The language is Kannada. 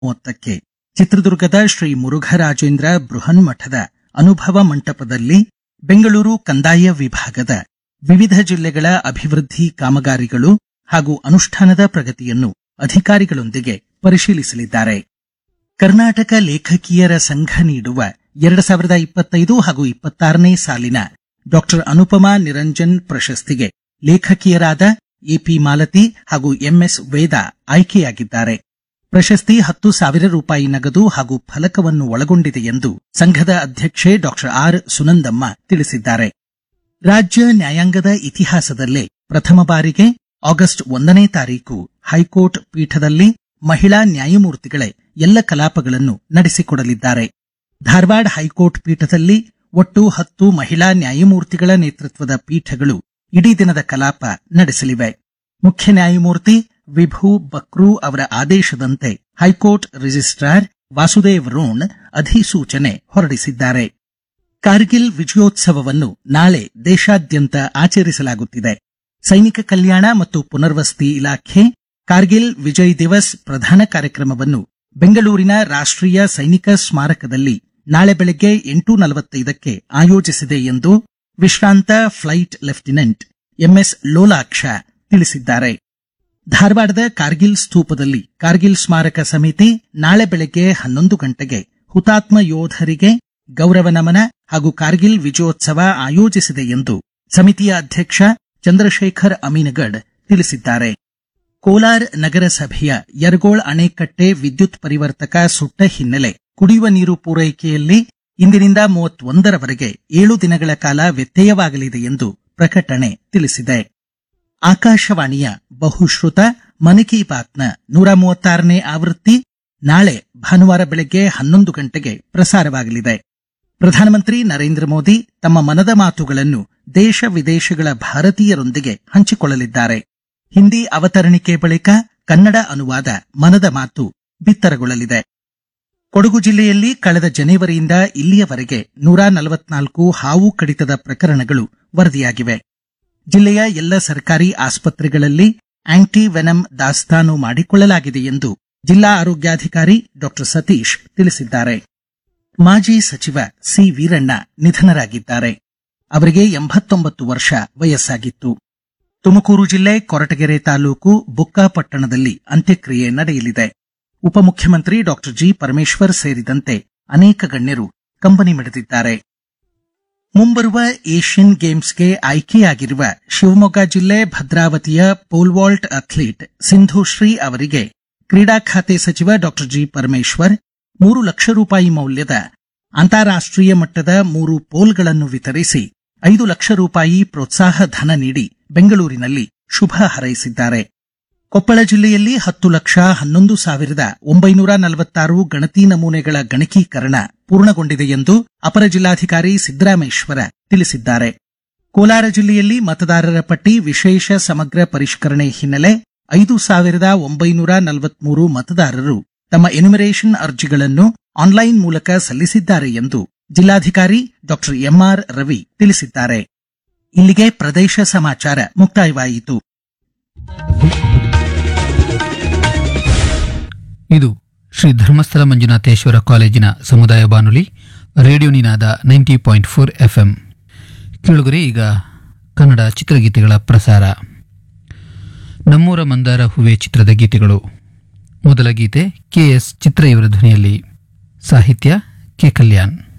30ಕ್ಕೆ ಚಿತ್ರದುರ್ಗದ ಶ್ರೀ ಮುರುಘರಾಜೇಂದ್ರ ಬೃಹನ್ಮಠದ ಅನುಭವ ಮಂಟಪದಲ್ಲಿ ಬೆಂಗಳೂರು ಕಂದಾಯ ವಿಭಾಗದ ವಿವಿಧ ಜಿಲ್ಲೆಗಳ ಅಭಿವೃದ್ಧಿ ಕಾಮಗಾರಿಗಳು ಹಾಗೂ ಅನುಷ್ಠಾನದ ಪ್ರಗತಿಯನ್ನು ಅಧಿಕಾರಿಗಳೊಂದಿಗೆ ಪರಿಶೀಲಿಸಲಿದ್ದಾರೆ. ಕರ್ನಾಟಕ ಲೇಖಕಿಯರ ಸಂಘ ನೀಡುವ 2025 ಹಾಗೂ 26ನೇ ಸಾಲಿನ ಡಾಕ್ಟರ್ ಅನುಪಮಾ ನಿರಂಜನ್ ಪ್ರಶಸ್ತಿಗೆ ಲೇಖಕಿಯರಾದ ಎಪಿ ಮಾಲತಿ ಹಾಗೂ ಎಂಎಸ್ ವೇದ ಆಯ್ಕೆಯಾಗಿದ್ದಾರೆ. ಪ್ರಶಸ್ತಿ 10,000 ರೂಪಾಯಿ ನಗದು ಹಾಗೂ ಫಲಕವನ್ನು ಒಳಗೊಂಡಿದೆ ಎಂದು ಸಂಘದ ಅಧ್ಯಕ್ಷೆ ಡಾಕ್ಟರ್ ಆರ್ ಸುನಂದಮ್ಮ ತಿಳಿಸಿದ್ದಾರೆ. ರಾಜ್ಯ ನ್ಯಾಯಾಂಗದ ಇತಿಹಾಸದಲ್ಲೇ ಪ್ರಥಮ ಬಾರಿಗೆ ಆಗಸ್ಟ್ 1ನೇ ತಾರೀಕು ಹೈಕೋರ್ಟ್ ಪೀಠದಲ್ಲಿ ಮಹಿಳಾ ನ್ಯಾಯಮೂರ್ತಿಗಳೇ ಎಲ್ಲ ಕಲಾಪಗಳನ್ನು ನಡೆಸಿಕೊಡಲಿದ್ದಾರೆ. ಧಾರವಾಡ ಹೈಕೋರ್ಟ್ ಪೀಠದಲ್ಲಿ ಒಟ್ಟು 10 ಮಹಿಳಾ ನ್ಯಾಯಮೂರ್ತಿಗಳ ನೇತೃತ್ವದ ಪೀಠಗಳು ಇಡೀ ದಿನದ ಕಲಾಪ ನಡೆಸಲಿವೆ. ಮುಖ್ಯ ನ್ಯಾಯಮೂರ್ತಿ ವಿಭು ಬಕ್ರೂ ಅವರ ಆದೇಶದಂತೆ ಹೈಕೋರ್ಟ್ ರಿಜಿಸ್ಟ್ರಾರ್ ವಾಸುದೇವ್ ರೋಣ್ ಅಧಿಸೂಚನೆ ಹೊರಡಿಸಿದ್ದಾರೆ. ಕಾರ್ಗಿಲ್ ವಿಜಯೋತ್ಸವವನ್ನು ನಾಳೆ ದೇಶಾದ್ಯಂತ ಆಚರಿಸಲಾಗುತ್ತಿದೆ. ಸೈನಿಕ ಕಲ್ಯಾಣ ಮತ್ತು ಪುನರ್ವಸತಿ ಇಲಾಖೆ ಕಾರ್ಗಿಲ್ ವಿಜಯ್ ದಿವಸ್ ಪ್ರಧಾನ ಕಾರ್ಯಕ್ರಮವನ್ನು ಬೆಂಗಳೂರಿನ ರಾಷ್ಟ್ರೀಯ ಸೈನಿಕ ಸ್ಮಾರಕದಲ್ಲಿ ನಾಳೆ ಬೆಳಗ್ಗೆ 8:45ಕ್ಕೆ ಆಯೋಜಿಸಿದೆ ಎಂದು ವಿಶ್ರಾಂತ ಫ್ಲೈಟ್ ಲೆಫ್ಟಿನೆಂಟ್ ಎಂಎಸ್ ಲೋಲಾಕ್ಷ ತಿಳಿಸಿದ್ದಾರೆ. ಧಾರವಾಡದ ಕಾರ್ಗಿಲ್ ಸ್ತೂಪದಲ್ಲಿ ಕಾರ್ಗಿಲ್ ಸ್ಮಾರಕ ಸಮಿತಿ ನಾಳೆ ಬೆಳಗ್ಗೆ 11 ಗಂಟೆಗೆ ಹುತಾತ್ಮ ಯೋಧರಿಗೆ ಗೌರವ ನಮನ ಹಾಗೂ ಕಾರ್ಗಿಲ್ ವಿಜಯೋತ್ಸವ ಆಯೋಜಿಸಿದೆ ಎಂದು ಸಮಿತಿಯ ಅಧ್ಯಕ್ಷ ಚಂದ್ರಶೇಖರ್ ಅಮೀನಗಡ್ ತಿಳಿಸಿದ್ದಾರೆ. ಕೋಲಾರ ನಗರಸಭೆಯ ಯರಗೋಳ್ ಅಣೆಕಟ್ಟೆ ವಿದ್ಯುತ್ ಪರಿವರ್ತಕ ಸುಟ್ಟ ಹಿನ್ನೆಲೆ ಕುಡಿಯುವ ನೀರು ಪೂರೈಕೆಯಲ್ಲಿ ಇಂದಿನಿಂದ 31ರವರೆಗೆ 7 ದಿನಗಳ ಕಾಲ ವ್ಯತ್ಯಯವಾಗಲಿದೆ ಎಂದು ಪ್ರಕಟಣೆ ತಿಳಿಸಿದೆ. ಆಕಾಶವಾಣಿಯ ಬಹುಶ್ರುತ ಮನ್ ಕಿ ಬಾತ್ನ 136ನೇ ಆವೃತ್ತಿ ನಾಳೆ ಭಾನುವಾರ ಬೆಳಗ್ಗೆ 11 ಗಂಟೆಗೆ ಪ್ರಸಾರವಾಗಲಿದೆ. ಪ್ರಧಾನಮಂತ್ರಿ ನರೇಂದ್ರ ಮೋದಿ ತಮ್ಮ ಮನದ ಮಾತುಗಳನ್ನು ದೇಶ ವಿದೇಶಗಳ ಭಾರತೀಯರೊಂದಿಗೆ ಹಂಚಿಕೊಳ್ಳಲಿದ್ದಾರೆ. ಹಿಂದಿ ಅವತರಣಿಕೆ ಬಳಿಕ ಕನ್ನಡ ಅನುವಾದ ಮನದ ಮಾತು ಬಿತ್ತರಗೊಳ್ಳಲಿದೆ. ಕೊಡಗು ಜಿಲ್ಲೆಯಲ್ಲಿ ಕಳೆದ ಜನವರಿಯಿಂದ ಇಲ್ಲಿಯವರೆಗೆ 144 ಹಾವು ಕಡಿತದ ಪ್ರಕರಣಗಳು ವರದಿಯಾಗಿವೆ. ಜಿಲ್ಲೆಯ ಎಲ್ಲ ಸರ್ಕಾರಿ ಆಸ್ಪತ್ರೆಗಳಲ್ಲಿ ಆಂಟಿ ವೆನಮ್ ದಾಸ್ತಾನು ಮಾಡಿಕೊಳ್ಳಲಾಗಿದೆ ಎಂದು ಜಿಲ್ಲಾ ಆರೋಗ್ಯಾಧಿಕಾರಿ ಡಾಕ್ಟರ್ ಸತೀಶ್ ತಿಳಿಸಿದ್ದಾರೆ. ಮಾಜಿ ಸಚಿವ ಸಿ ವೀರಣ್ಣ ನಿಧನರಾಗಿದ್ದಾರೆ. ಅವರಿಗೆ 89 ವರ್ಷ ವಯಸ್ಸಾಗಿತ್ತು. ತುಮಕೂರು ಜಿಲ್ಲೆ ಕೊರಟಗೆರೆ ತಾಲೂಕು ಬುಕ್ಕಾಪಟ್ಟಣದಲ್ಲಿ ಅಂತ್ಯಕ್ರಿಯೆ ನಡೆಯಲಿದೆ. ಉಪಮುಖ್ಯಮಂತ್ರಿ ಡಾಕ್ಟರ್ ಜಿ ಪರಮೇಶ್ವರ್ ಸೇರಿದಂತೆ ಅನೇಕ ಗಣ್ಯರು ಕಂಬನಿ ಮಿಡಿದಿದ್ದಾರೆ. ಮುಂಬರುವ ಏಷ್ಯನ್ ಗೇಮ್ಸ್ಗೆ ಆಯ್ಕೆಯಾಗಿರುವ ಶಿವಮೊಗ್ಗ ಜಿಲ್ಲೆ ಭದ್ರಾವತಿಯ ಪೋಲ್ ವಾಲ್ಟ್ ಅಥ್ಲೀಟ್ ಸಿಂಧುಶ್ರೀ ಅವರಿಗೆ ಕ್ರೀಡಾ ಖಾತೆ ಸಚಿವ ಡಾಕ್ಟರ್ ಜಿ ಪರಮೇಶ್ವರ್ 3 ಲಕ್ಷ ರೂಪಾಯಿ ಮೌಲ್ಯದ ಅಂತಾರಾಷ್ಟ್ರೀಯ ಮಟ್ಟದ 3 ಪೋಲ್ಗಳನ್ನು ವಿತರಿಸಿ 5 ಲಕ್ಷ ರೂಪಾಯಿ ಪ್ರೋತ್ಸಾಹ ಧನ ನೀಡಿ ಬೆಂಗಳೂರಿನಲ್ಲಿ ಶುಭ ಹಾರೈಸಿದ್ದಾರೆ. ಕೊಪ್ಪಳ ಜಿಲ್ಲೆಯಲ್ಲಿ 10,11,946 ಗಣತಿ ನಮೂನೆಗಳ ಗಣಕೀಕರಣ ಪೂರ್ಣಗೊಂಡಿದೆ ಎಂದು ಅಪರ ಜಿಲ್ಲಾಧಿಕಾರಿ ಸಿದ್ದರಾಮೇಶ್ವರ ತಿಳಿಸಿದ್ದಾರೆ. ಕೋಲಾರ ಜಿಲ್ಲೆಯಲ್ಲಿ ಮತದಾರರ ಪಟ್ಟಿ ವಿಶೇಷ ಸಮಗ್ರ ಪರಿಷ್ಕರಣೆ ಹಿನ್ನೆಲೆ 5,943 ಮತದಾರರು ತಮ್ಮ ಎನ್ಯುಮರೇಷನ್ ಅರ್ಜಿಗಳನ್ನು ಆನ್ಲೈನ್ ಮೂಲಕ ಸಲ್ಲಿಸಿದ್ದಾರೆ ಎಂದು ಜಿಲ್ಲಾಧಿಕಾರಿ ಡಾಕ್ಟರ್ ಎಂಆರ್ ರವಿ ತಿಳಿಸಿದ್ದಾರೆ. ಇಲ್ಲಿಗೆ ಪ್ರದೇಶ ಸಮಾಚಾರ ಮುಕ್ತಾಯವಾಯಿತು. ಇದು ಶ್ರೀ ಧರ್ಮಸ್ಥಳ ಮಂಜುನಾಥೇಶ್ವರ ಕಾಲೇಜಿನ ಸಮುದಾಯ ಬಾನುಲಿ ರೇಡಿಯೋ ನಿನಾದ 90.4 FM. ಕೇಳುಗರೆ, ಈಗ ಕನ್ನಡ ಚಿತ್ರಗೀತೆಗಳ ಪ್ರಸಾರ. ನಮ್ಮೂರ ಮಂದಾರ ಹೂವೆ ಚಿತ್ರದ ಗೀತೆಗಳು. ಮೊದಲ ಗೀತೆ KS ಚಿತ್ರ ಇವರ ಧ್ವನಿಯಲ್ಲಿ, ಸಾಹಿತ್ಯ ಕೆ ಕಲ್ಯಾಣ್.